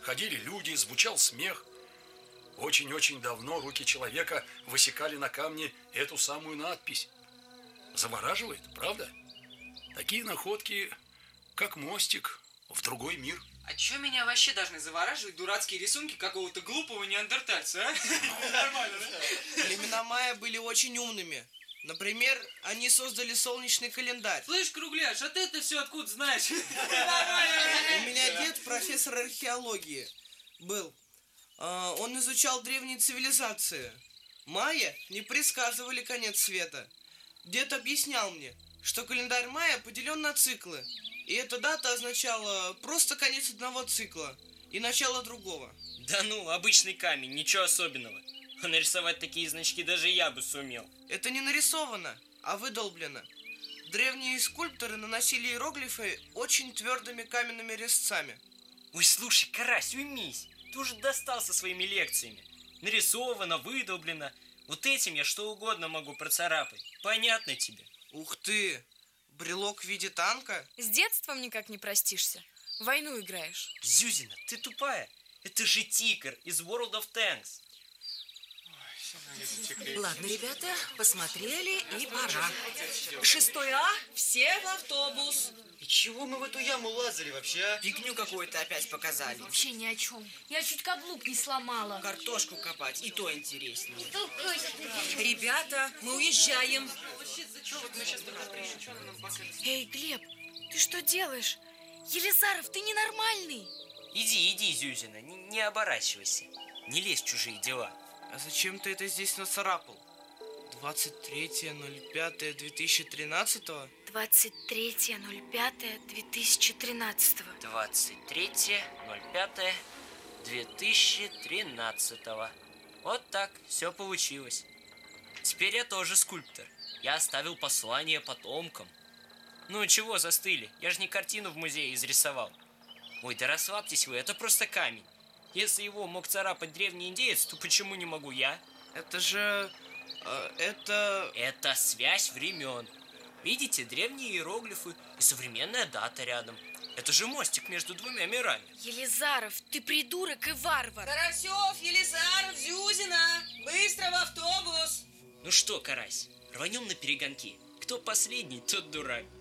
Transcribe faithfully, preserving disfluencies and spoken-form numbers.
ходили люди, звучал смех. Очень-очень давно руки человека высекали на камне эту самую надпись. Завораживает, правда? Такие находки, как мостик в другой мир. А чё меня вообще должны завораживать дурацкие рисунки какого-то глупого неандертальца, а? Нормально, да? Племена майя были очень умными. Например, они создали солнечный календарь. Слышь, Кругляш, а ты-то все откуда знаешь? У меня дед профессор археологии был. Он изучал древние цивилизации. Майя не предсказывали конец света. Дед объяснял мне, что календарь майя поделен на циклы. И эта дата означала просто конец одного цикла и начало другого. Да ну, обычный камень, ничего особенного. Нарисовать такие значки даже я бы сумел. Это не нарисовано, а выдолблено. Древние скульпторы наносили иероглифы очень твердыми каменными резцами. Ой, слушай, Карась, уймись. Ты уже достал со своими лекциями. Нарисовано, выдолблено. Вот этим я что угодно могу процарапать. Понятно тебе? Ух ты! Брелок в виде танка? С детством никак не простишься. В войну играешь. Зюзина, ты тупая. Это же тигр из World of Tanks. Ладно, ребята, посмотрели и пора. Шестой А, все в автобус. И чего мы в эту яму лазали вообще, а? Фигню какую-то опять показали. Вообще ни о чем. Я чуть каблук не сломала. Картошку копать, и то интереснее. Ребята, мы уезжаем. Эй, Глеб, ты что делаешь? Елизаров, ты ненормальный. Иди, иди, Зюзина, не, не оборачивайся. Не лезь в чужие дела. А зачем ты это здесь нацарапал? двадцать третье ноль пятое две тысячи тринадцатого? двадцать третье ноль пятое две тысячи тринадцатого. двадцать третье ноль пятое две тысячи тринадцатого. Вот так, все получилось. Теперь я тоже скульптор. Я оставил послание потомкам. Ну чего застыли? Я же не картину в музее изрисовал. Ой, да расслабьтесь вы, это просто камень. Если его мог царапать древний индеец, то почему не могу я? Это же... Э, это... Это связь времен. Видите, древние иероглифы и современная дата рядом. Это же мостик между двумя мирами. Елизаров, ты придурок и варвар. Карасев, Елизаров, Зюзина, быстро в автобус. Ну что, Карась, рванем на перегонки. Кто последний, тот дурак.